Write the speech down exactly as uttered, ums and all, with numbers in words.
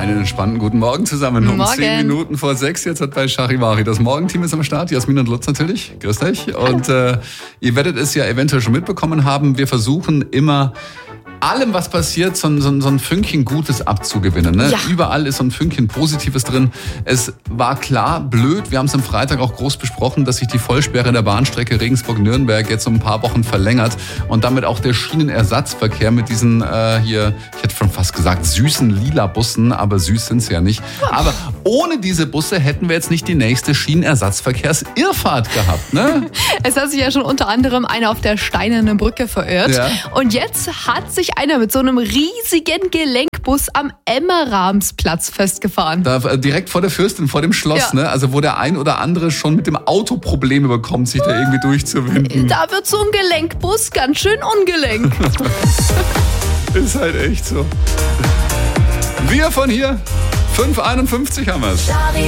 Einen entspannten guten Morgen zusammen. Um Morgen. zehn Minuten vor sechs jetzt hat bei Charivari. Das Morgenteam ist am Start. Jasmin und Lutz natürlich. Grüßt euch. Und äh, ihr werdet es ja eventuell schon mitbekommen haben. Wir versuchen immer allem, was passiert, so, so, so ein Fünkchen Gutes abzugewinnen. Ne? Ja. Überall ist so ein Fünkchen Positives drin. Es war klar blöd, wir haben es am Freitag auch groß besprochen, dass sich die Vollsperre der Bahnstrecke Regensburg-Nürnberg jetzt um ein paar Wochen verlängert und damit auch der Schienenersatzverkehr mit diesen äh, hier, ich hätte schon fast gesagt, süßen lila Bussen, aber süß sind sie ja nicht. Aber ohne diese Busse hätten wir jetzt nicht die nächste Schienenersatzverkehrsirrfahrt gehabt. Ne? Es hat sich ja schon unter anderem einer auf der Steinernen Brücke verirrt. Ja. Und jetzt hat sich einer mit so einem riesigen Gelenkbus am Emmerahmsplatz festgefahren. Da, äh, direkt vor der Fürstin, vor dem Schloss, Ja. ne? Also wo der ein oder andere schon mit dem Auto Probleme bekommt, sich da irgendwie durchzuwinden. Da wird so ein Gelenkbus ganz schön ungelenk. Ist halt echt so. Wir von hier, fünf Uhr einundfünfzig haben wir es.